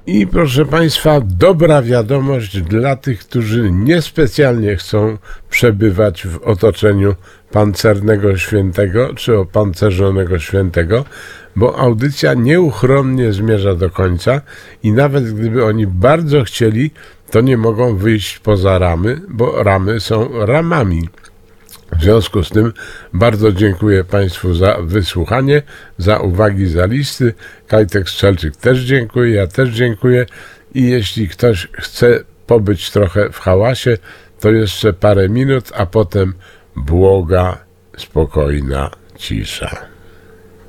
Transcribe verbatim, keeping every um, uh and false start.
I proszę Państwa, dobra wiadomość dla tych, którzy niespecjalnie chcą przebywać w otoczeniu pancernego świętego czy opancerzonego świętego, bo audycja nieuchronnie zmierza do końca i nawet gdyby oni bardzo chcieli, to nie mogą wyjść poza ramy, bo ramy są ramami. W związku z tym bardzo dziękuję Państwu za wysłuchanie, za uwagi, za listy. Kajtek Strzelczyk też dziękuję, ja też dziękuję i jeśli ktoś chce pobyć trochę w hałasie, to jeszcze parę minut, a potem błoga, spokojna cisza.